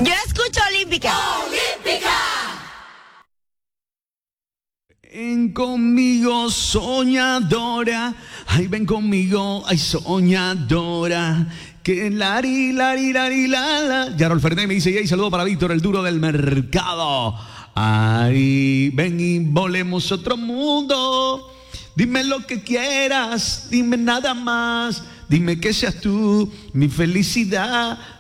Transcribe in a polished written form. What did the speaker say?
Yo escucho Olímpica. ¡Olímpica! Ven conmigo, soñadora. Ay, ven conmigo, ay, soñadora. Que lari, lari, lari, la. Yarol Fernández me dice, y saludo para Víctor, el duro del mercado. Ay, ven y volemos otro mundo. Dime lo que quieras, dime nada más. Dime que seas tú mi felicidad.